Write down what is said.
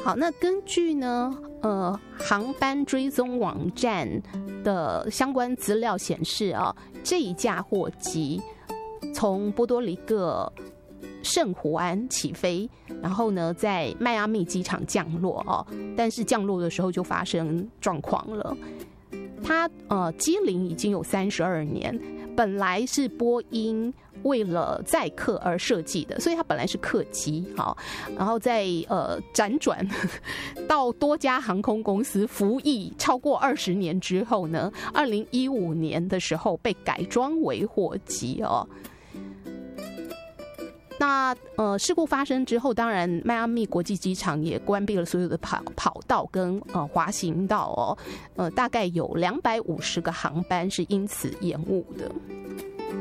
好，那根据呢航班追踪网站的相关资料显示啊，这一架货机从波多黎各圣胡安起飞，然后呢在迈阿密机场降落哦，但是降落的时候就发生状况了。它机龄已经有32年，本来是波音为了载客而设计的，所以它本来是客机，好，然后在辗转到多家航空公司服役超过20年之后呢，2015年的时候被改装为货机哦。那事故发生之后，当然迈阿密国际机场也关闭了所有的跑道跟滑行道哦，大概有250个航班是因此延误的。